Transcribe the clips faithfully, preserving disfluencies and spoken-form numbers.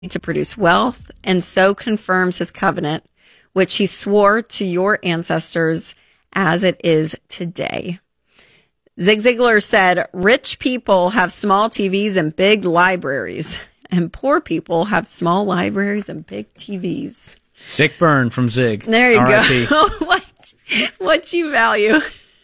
to produce wealth, and so confirms his covenant, which he swore to your ancestors as it is today. Zig Ziglar said, rich people have small T Vs and big libraries, and poor people have small libraries and big T Vs. Sick burn from Zig. There you R I P go. what, what you value.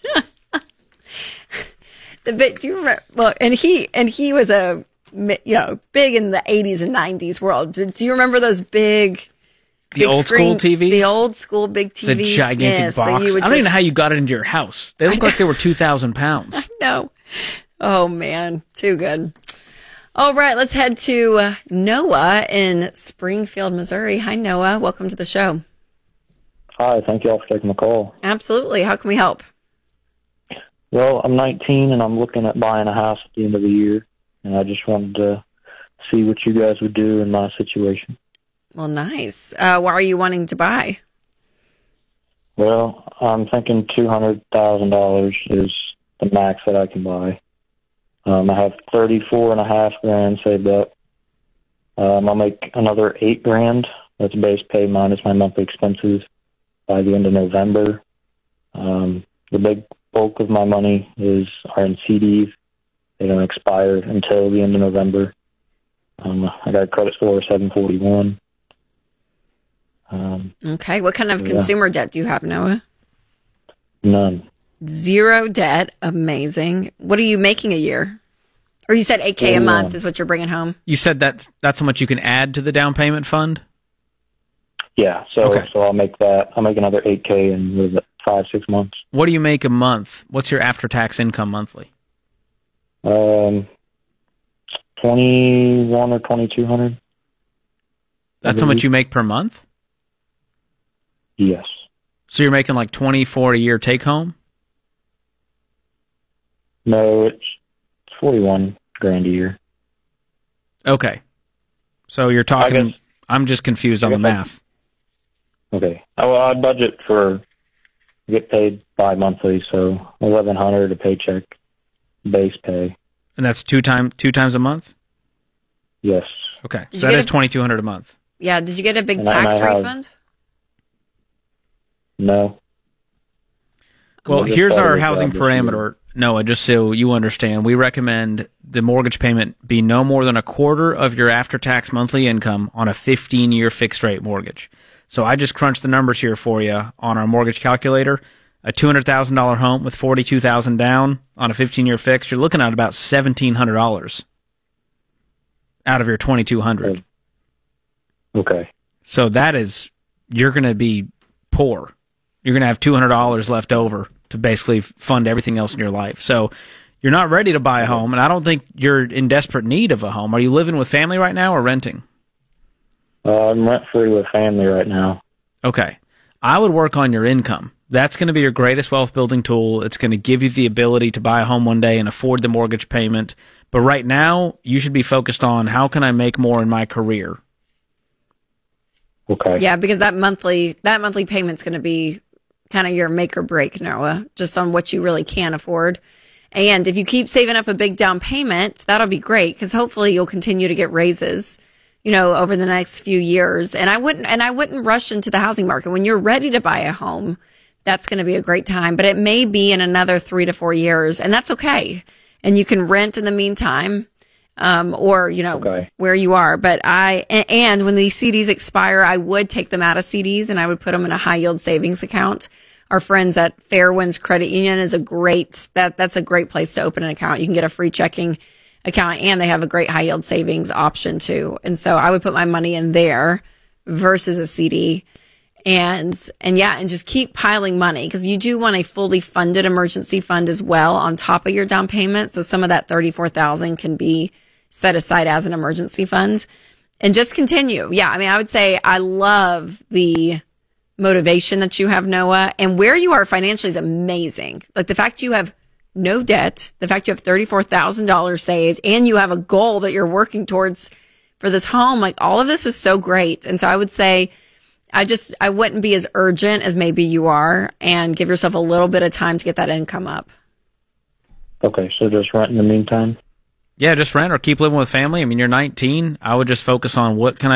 the bit, do you remember, well, and he, and he was a, you know, big in the eighties and nineties world. Do you remember those big, the big old screen, school T Vs? The old school big T Vs. It's a gigantic yes, box. I don't just, even know how you got it into your house. They look like they were two thousand pounds. No. Oh, man. Too good. All right. Let's head to uh, Noah in Springfield, Missouri. Hi, Noah. Welcome to the show. Hi. Thank you all for taking the call. Absolutely. How can we help? Well, I'm nineteen, and I'm looking at buying a house at the end of the year, and I just wanted to see what you guys would do in my situation. Well, nice. Uh, what are you wanting to buy? Well, I'm thinking two hundred thousand dollars is the max that I can buy. Um, I have thirty-four and a half grand saved up. Um, I'll make another eight grand. That's base pay minus my monthly expenses by the end of November. Um, the big bulk of my money is are in C Ds. They don't expire until the end of November. Um, I got a credit score of seven forty-one. Um, okay. What kind of yeah. consumer debt do you have, Noah? None. Zero debt. Amazing. What are you making a year? Or you said eight K a month is what you're bringing home? You said that's, that's how much you can add to the down payment fund? Yeah. So, okay. so I'll make that. I'll make another eight K in what is it, five, six months. What do you make a month? What's your after-tax income monthly? Um, twenty-one or twenty-two hundred. That's how much you make per month? Yes. So you're making like twenty-four a year take home? No, it's forty-one grand a year. Okay. So you're talking, guess, I'm just confused on the math. I, okay. Well, I budget for, get paid bi-monthly, so eleven hundred a paycheck, base pay. And that's two time two times a month? Yes. Okay. Did so that is twenty-two hundred a month. Yeah. Did you get a big and tax I, I refund? Have, no. Well, here's our housing parameter, Noah, just so you understand. We recommend the mortgage payment be no more than a quarter of your after-tax monthly income on a fifteen-year fixed-rate mortgage. So I just crunched the numbers here for you on our mortgage calculator. A two hundred thousand dollars home with forty-two thousand dollars down on a fifteen-year fix, you're looking at about seventeen hundred dollars out of your twenty-two hundred dollars. Okay. So that is, you're going to be poor. You're going to have two hundred dollars left over to basically fund everything else in your life. So you're not ready to buy a home, and I don't think you're in desperate need of a home. Are you living with family right now or renting? Uh, I'm rent-free with family right now. Okay. I would work on your income. That's going to be your greatest wealth building tool. It's going to give you the ability to buy a home one day and afford the mortgage payment. But right now, you should be focused on how can I make more in my career? Okay. Yeah, because that monthly that monthly payment's going to be kind of your make or break, Noah, just on what you really can afford. And if you keep saving up a big down payment, that'll be great because hopefully you'll continue to get raises, you know, over the next few years. And I wouldn't and I wouldn't rush into the housing market when you're ready to buy a home. That's going to be a great time, but it may be in another three to four years, and that's okay. And you can rent in the meantime, um, or you know okay. where you are. But I and when these C Ds expire, I would take them out of C Ds and I would put them in a high yield savings account. Our friends at Fairwinds Credit Union is a great that that's a great place to open an account. You can get a free checking account, and they have a great high yield savings option too. And so I would put my money in there versus a C D. And, and yeah, and just keep piling money because you do want a fully funded emergency fund as well on top of your down payment. So some of that thirty-four thousand can be set aside as an emergency fund and just continue. Yeah. I mean, I would say I love the motivation that you have, Noah, and where you are financially is amazing. Like the fact you have no debt, the fact you have thirty-four thousand dollars saved, and you have a goal that you're working towards for this home. Like all of this is so great. And so I would say, I just, I wouldn't be as urgent as maybe you are and give yourself a little bit of time to get that income up. Okay, so just rent in the meantime? Yeah, just rent or keep living with family. I mean, you're nineteen. I would just focus on what can I